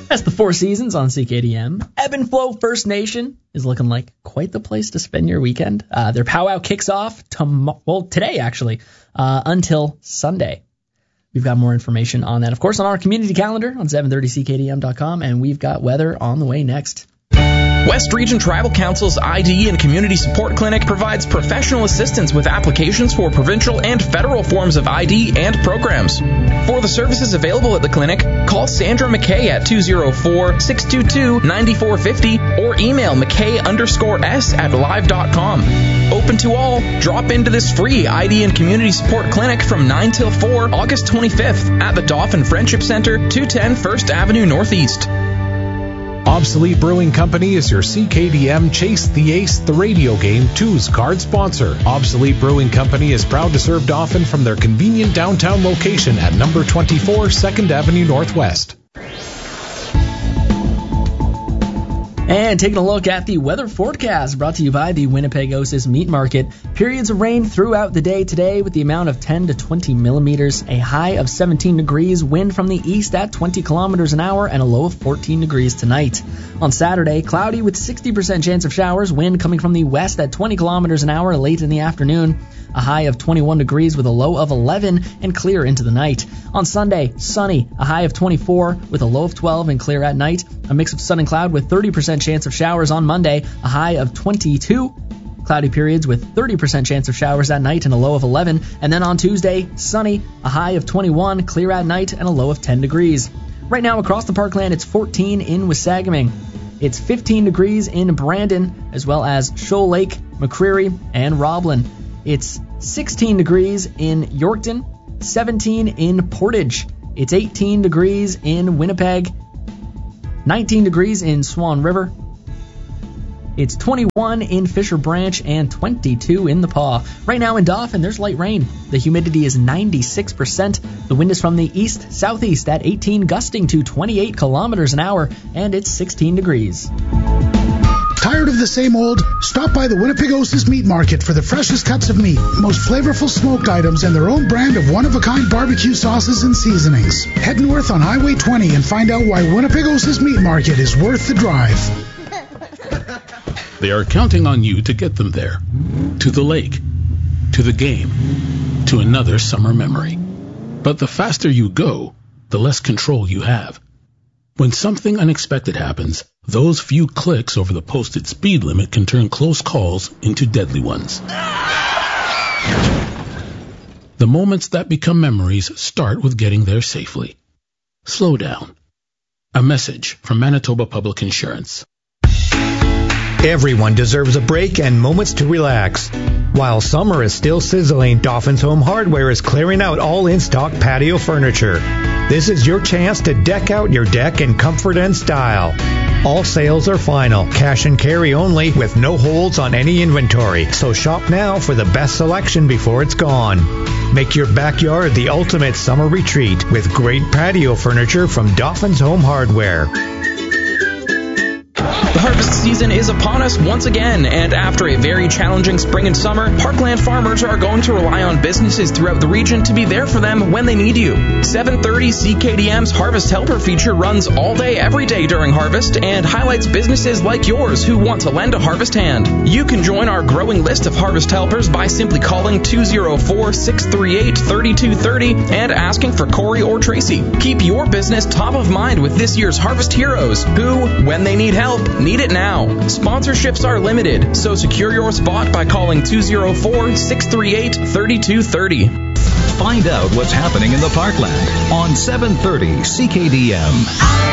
That's the Four Seasons on CKDM. Ebb and Flow First Nation is looking like quite the place to spend your weekend. Their powwow kicks off today, actually, until Sunday. We've got more information on that, of course, on our community calendar on 730ckdm.com, and we've got weather on the way next. West Region Tribal Council's ID and Community Support Clinic provides professional assistance with applications for provincial and federal forms of ID and programs. For the services available at the clinic, call Sandra McKay at 204-622-9450 or email McKay_S@live.com. Open to all. Drop into this free ID and Community Support Clinic from 9 till 4, August 25th at the Dauphin Friendship Center, 210 1st Avenue Northeast. Obsolete Brewing Company is your CKDM Chase the Ace, the radio game 2's card sponsor. Obsolete Brewing Company is proud to serve Dauphin from their convenient downtown location at number 24 2nd Avenue Northwest. And taking a look at the weather forecast brought to you by the Winnipeg Osis Meat Market. Periods of rain throughout the day today with the amount of 10 to 20 millimeters, a high of 17 degrees, wind from the east at 20 kilometers an hour, and a low of 14 degrees tonight. On Saturday, cloudy with 60% chance of showers, wind coming from the west at 20 kilometers an hour late in the afternoon. A high of 21 degrees with a low of 11 and clear into the night. On Sunday, sunny, a high of 24 with a low of 12 and clear at night. A mix of sun and cloud with 30% chance of showers on Monday, a high of 22. Cloudy periods with 30% chance of showers at night and a low of 11. And then on Tuesday, sunny, a high of 21, clear at night, and a low of 10 degrees. Right now across the parkland, it's 14 in Wasagaming. It's 15 degrees in Brandon, as well as Shoal Lake, McCreary, and Roblin. It's 16 degrees in Yorkton, 17 in Portage. It's 18 degrees in Winnipeg, 19 degrees in Swan River. It's 21 in Fisher Branch and 22 in the Paw. Right now in Dauphin, there's light rain. The humidity is 96%. The wind is from the east-southeast at 18, gusting to 28 kilometers an hour, and it's 16 degrees. Tired of the same old? Stop by the Winnipeg Osis Meat Market for the freshest cuts of meat, most flavorful smoked items, and their own brand of one-of-a-kind barbecue sauces and seasonings. Head north on Highway 20 and find out why Winnipeg Osis Meat Market is worth the drive. They are counting on you to get them there. To the lake, to the game, to another summer memory. But the faster you go, the less control you have. When something unexpected happens, those few clicks over the posted speed limit can turn close calls into deadly ones. The moments that become memories start with getting there safely. Slow down. A message from Manitoba Public Insurance. Everyone deserves a break and moments to relax. While summer is still sizzling, Dauphin's Home Hardware is clearing out all in-stock patio furniture. This is your chance to deck out your deck in comfort and style. All sales are final, cash and carry only, with no holds on any inventory. So shop now for the best selection before it's gone. Make your backyard the ultimate summer retreat with great patio furniture from Dauphin's Home Hardware. The harvest season is upon us once again, and after a very challenging spring and summer, Parkland farmers are going to rely on businesses throughout the region to be there for them when they need you. 730 CKDM's Harvest Helper feature runs all day, every day during harvest, and highlights businesses like yours who want to lend a harvest hand. You can join our growing list of Harvest Helpers by simply calling 204-638-3230 and asking for Corey or Tracy. Keep your business top of mind with this year's Harvest Heroes, who, when they need help, need it now. Sponsorships are limited, so secure your spot by calling 204-638-3230. Find out what's happening in the Parkland on 730 CKDM.